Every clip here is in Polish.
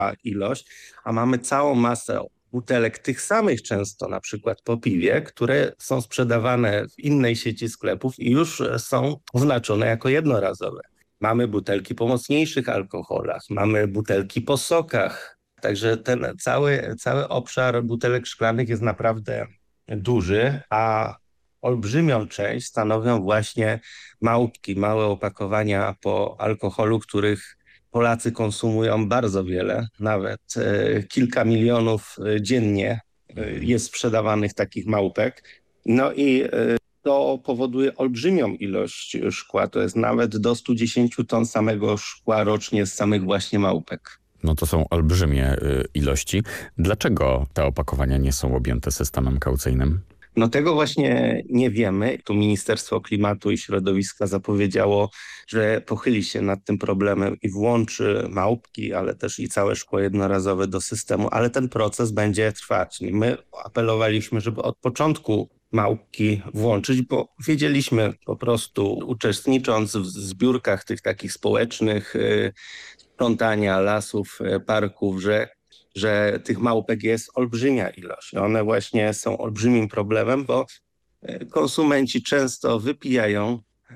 ilość, a mamy całą masę butelek tych samych często, na przykład po piwie, które są sprzedawane w innej sieci sklepów i już są oznaczone jako jednorazowe. Mamy butelki po mocniejszych alkoholach, mamy butelki po sokach. Także ten cały obszar butelek szklanych jest naprawdę duży, a olbrzymią część stanowią właśnie małpki, małe opakowania po alkoholu, których Polacy konsumują bardzo wiele, nawet kilka milionów dziennie jest sprzedawanych takich małpek. No i to powoduje olbrzymią ilość szkła, to jest nawet do 110 ton samego szkła rocznie z samych właśnie małpek. No to są olbrzymie ilości. Dlaczego te opakowania nie są objęte systemem kaucyjnym? No tego właśnie nie wiemy. Tu Ministerstwo Klimatu i Środowiska zapowiedziało, że pochyli się nad tym problemem i włączy małpki, ale też i całe szkło jednorazowe do systemu, ale ten proces będzie trwać. My apelowaliśmy, żeby od początku małpki włączyć, bo wiedzieliśmy po prostu, uczestnicząc w zbiórkach tych takich społecznych, sprzątania lasów, parków, że tych małpek jest olbrzymia ilość. One właśnie są olbrzymim problemem, bo konsumenci często wypijają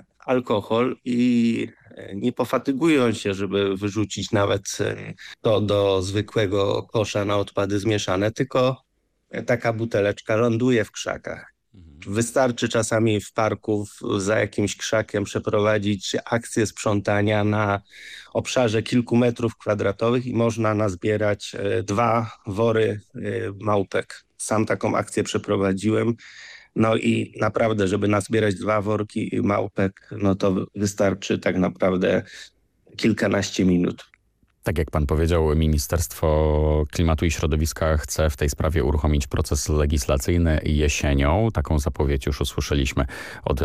alkohol i nie pofatygują się, żeby wyrzucić nawet to do zwykłego kosza na odpady zmieszane, tylko taka buteleczka ląduje w krzakach. Wystarczy czasami w parku za jakimś krzakiem przeprowadzić akcję sprzątania na obszarze kilku metrów kwadratowych i można nazbierać 2 wory małpek. Sam taką akcję przeprowadziłem. No i naprawdę, żeby nazbierać 2 worki małpek, no to wystarczy tak naprawdę kilkanaście minut. Tak jak pan powiedział, Ministerstwo Klimatu i Środowiska chce w tej sprawie uruchomić proces legislacyjny jesienią. Taką zapowiedź już usłyszeliśmy od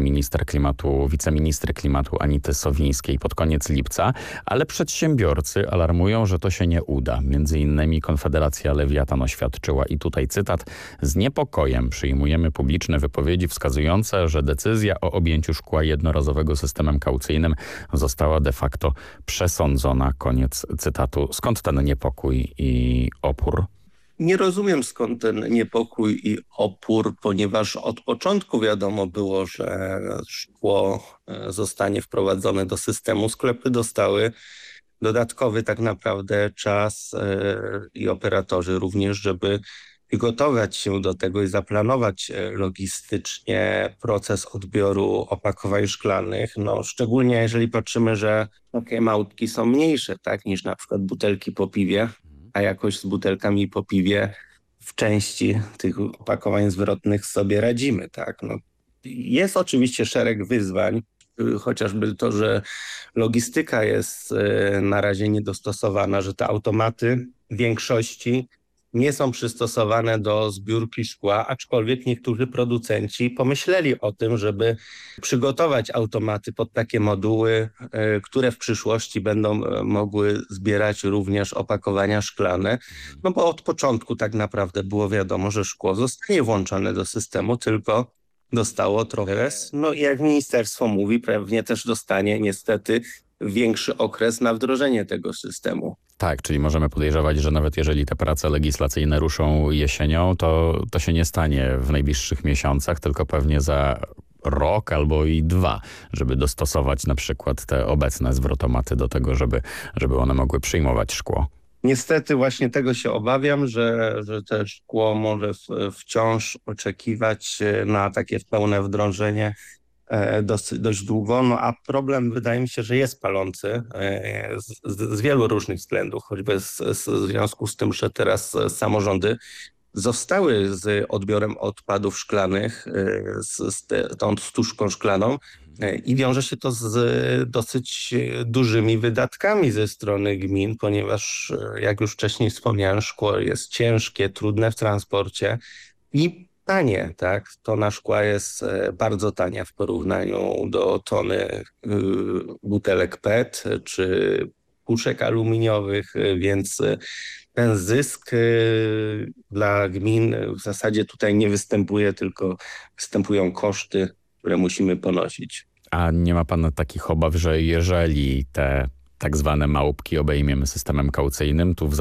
wiceministry klimatu Anity Sowińskiej pod koniec lipca, ale przedsiębiorcy alarmują, że to się nie uda. Między innymi Konfederacja Lewiatan oświadczyła i tutaj cytat: z niepokojem przyjmujemy publiczne wypowiedzi wskazujące, że decyzja o objęciu szkła jednorazowego systemem kaucyjnym została de facto przesądzona. Koniec cytatu. Skąd ten niepokój i opór? Nie rozumiem, skąd ten niepokój i opór, ponieważ od początku wiadomo było, że szkło zostanie wprowadzone do systemu. Sklepy dostały dodatkowy tak naprawdę czas i operatorzy również, żeby przygotować się do tego i zaplanować logistycznie proces odbioru opakowań szklanych. No, szczególnie jeżeli patrzymy, że takie małpki są mniejsze, tak, niż na przykład butelki po piwie, a jakoś z butelkami po piwie w części tych opakowań zwrotnych sobie radzimy, tak. No, jest oczywiście szereg wyzwań, chociażby to, że logistyka jest na razie niedostosowana, że te automaty w większości nie są przystosowane do zbiórki szkła, aczkolwiek niektórzy producenci pomyśleli o tym, żeby przygotować automaty pod takie moduły, które w przyszłości będą mogły zbierać również opakowania szklane. No bo od początku tak naprawdę było wiadomo, że szkło zostanie włączone do systemu, tylko dostało trochę. No i jak ministerstwo mówi, pewnie też dostanie niestety większy okres na wdrożenie tego systemu. Tak, czyli możemy podejrzewać, że nawet jeżeli te prace legislacyjne ruszą jesienią, to się nie stanie w najbliższych miesiącach, tylko pewnie za rok albo i 2, żeby dostosować na przykład te obecne zwrotomaty do tego, żeby one mogły przyjmować szkło. Niestety właśnie tego się obawiam, że to szkło może wciąż oczekiwać na takie pełne wdrożenie dość długo, no a problem wydaje mi się, że jest palący z wielu różnych względów, choćby w związku z tym, że teraz samorządy zostały z odbiorem odpadów szklanych, z tą sztuczką szklaną i wiąże się to z dosyć dużymi wydatkami ze strony gmin, ponieważ jak już wcześniej wspomniałem, szkło jest ciężkie, trudne w transporcie i tanie, tak? Tona szkła jest bardzo tania w porównaniu do tony butelek PET czy puszek aluminiowych, więc ten zysk dla gmin w zasadzie tutaj nie występuje, tylko występują koszty, które musimy ponosić. A nie ma pan takich obaw, że jeżeli te tak zwane małpki obejmiemy systemem kaucyjnym, tu w